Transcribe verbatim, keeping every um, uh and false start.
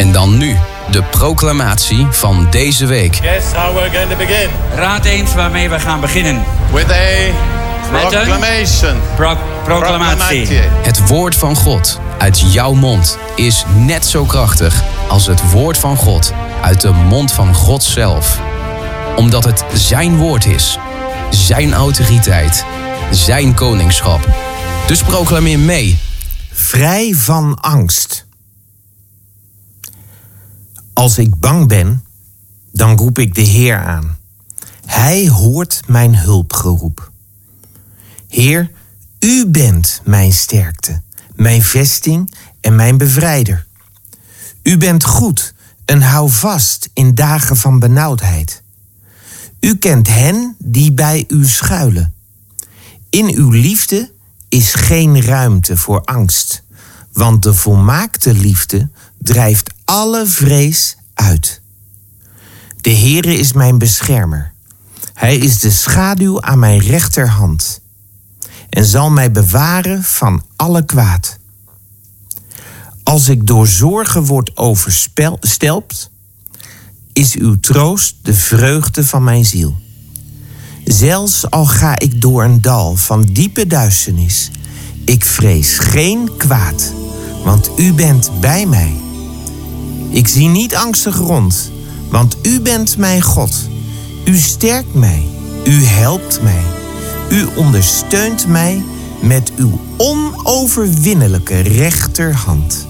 En dan nu, de proclamatie van deze week. Guess how we're going to begin. Raad eens waarmee we gaan beginnen. With a Met een proclamation. Pro- proclamatie. Het woord van God uit jouw mond is net zo krachtig als het woord van God uit de mond van God zelf. Omdat het zijn woord is, zijn autoriteit, zijn koningschap. Dus proclameer mee. Vrij van angst. Als ik bang ben, dan roep ik de Heer aan. Hij hoort mijn hulpgeroep. Heer, u bent mijn sterkte, mijn vesting en mijn bevrijder. U bent goed en hou vast in dagen van benauwdheid. U kent hen die bij u schuilen. In uw liefde is geen ruimte voor angst, want de volmaakte liefde drijft alle vrees uit. De Heere is mijn beschermer. Hij is de schaduw aan mijn rechterhand en zal mij bewaren van alle kwaad. Als ik door zorgen word overstelpt, is uw troost de vreugde van mijn ziel. Zelfs al ga ik door een dal van diepe duisternis, ik vrees geen kwaad, want u bent bij mij. Ik zie niet angstig rond, want u bent mijn God. U sterkt mij, u helpt mij, u ondersteunt mij met uw onoverwinnelijke rechterhand.